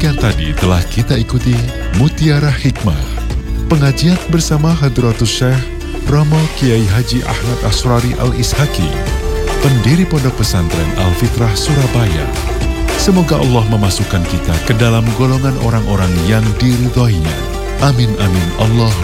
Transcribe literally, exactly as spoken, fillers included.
Demikian tadi telah kita ikuti Mutiara Hikmah, pengajian bersama Hadratus Syekh Romo Kiai Haji Ahmad Asrari Al-Ishaki, pendiri Pondok Pesantren Al-Fitrah Surabaya. Semoga Allah memasukkan kita ke dalam golongan orang-orang yang diridhoinya. Amin amin Allah.